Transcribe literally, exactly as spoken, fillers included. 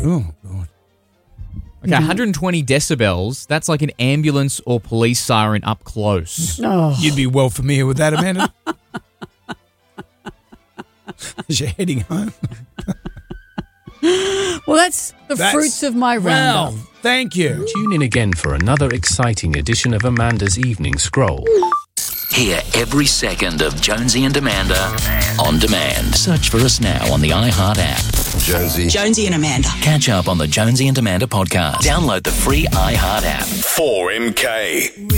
Oh, God. Okay, one hundred twenty decibels, that's like an ambulance or police siren up close. Oh. You'd be well familiar with that, Amanda. As you're heading home. Well, that's the That's- fruits of my Well, roundup. thank you. Tune in again for another exciting edition of Amanda's Evening Scroll. Hear every second of Jonesy and Amanda on demand. Search for us now on the iHeart app. Jonesy. Jonesy and Amanda. Catch up on the Jonesy and Amanda podcast. Download the free iHeart app. four M K.